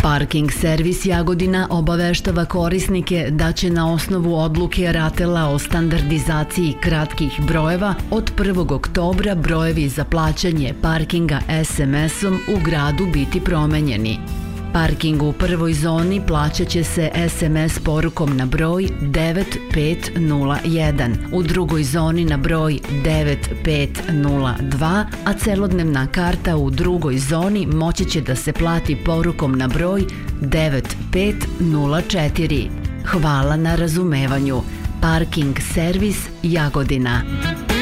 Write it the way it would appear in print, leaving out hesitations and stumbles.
Parking servis Jagodina obaveštava korisnike da će na osnovu odluke RATEL-a o standardizaciji kratkih brojeva od 1. oktobra brojevi za plaćanje parkinga SMS-om u gradu biti promenjeni. Parking u prvoj zoni plaćat će se SMS porukom na broj 9501, u drugoj zoni na broj 9502, a celodnevna karta u drugoj zoni moći će da se plati porukom na broj 9504. Hvala na razumevanju. Parking servis Jagodina.